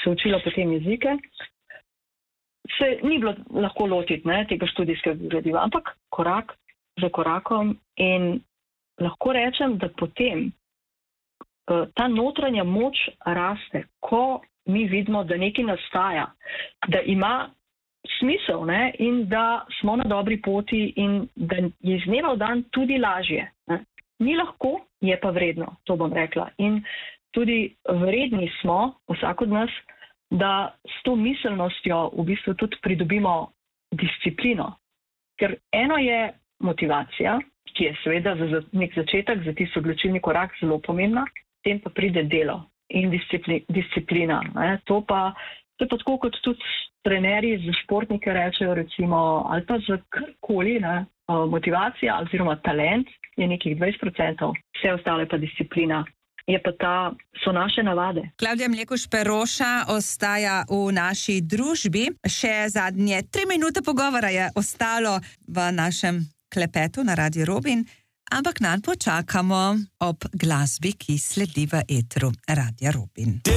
se učila potem jezike, se ni bilo lahko lotiti tega študijskega gradiva, ampak korak za korakom in lahko rečem, da potem ta notranja moč raste, ko mi vidimo, da nekaj nastaja, da ima smisel in da smo na dobri poti in da je iz dneva v dan tudi lažje. Ni lahko, je pa vredno, to bom rekla. In tudi vredni smo, vsak od nas, da s to miselnostjo v bistvu tudi pridobimo disciplino. Ker eno je motivacija, ki je seveda za nek začetek, za tisti odločilni korak zelo pomembna, potem pa pride delo in disciplina. To pa tako, kot tudi trenerji za športnike rečejo, recimo, ali pa za karkoli, motivacija oziroma talent je nekih 20%, vse ostale pa disciplina. Je pa so naše navade. Klavdija Mlekuž Peroša ostaja v naši družbi. Še zadnje 3 minute pogovora je ostalo v našem klepetu na Radio Robin, ampak nanj počakamo ob glasbi, ki sledi v etru Radia Robin.